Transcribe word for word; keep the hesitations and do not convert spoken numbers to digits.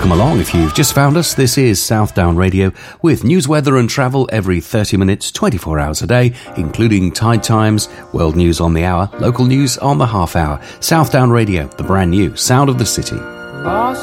Welcome along if you've just found us. This is Southdown Radio with news, weather and travel every thirty minutes, twenty-four hours a day, including tide times, world news on the hour, local news on the half hour. Southdown Radio, the brand new sound of the city. Lost